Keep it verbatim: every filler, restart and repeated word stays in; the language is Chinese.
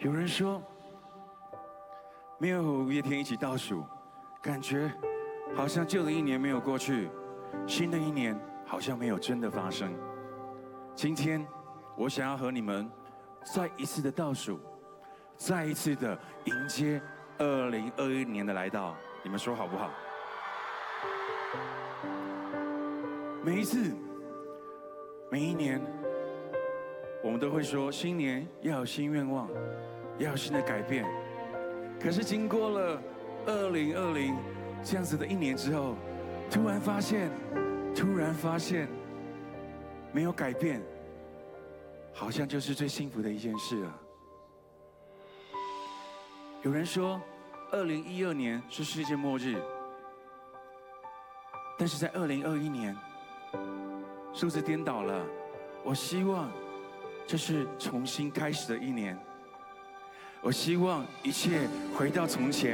有人说，没有和五月天一起倒数，感觉好像旧的一年没有过去，新的一年好像没有真的发生。今天，我想要和你们再一次的倒数，再一次的迎接二零二一年的来到，你们说好不好？每一次，每一年，我们都会说新年要有新愿望，要有新的改变。可是经过了二零二零这样子的一年之后，突然发现，突然发现，没有改变，好像就是最幸福的一件事了。有人说，二零一二年是世界末日，但是在二零二一年，数字颠倒了。我希望这是重新开始的一年，我希望一切回到从前。